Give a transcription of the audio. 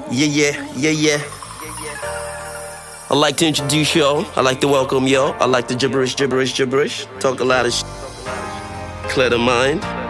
Yeah. I'd like to introduce y'all. I'd like to welcome y'all. I like the gibberish. Talk a lot of clear the mind.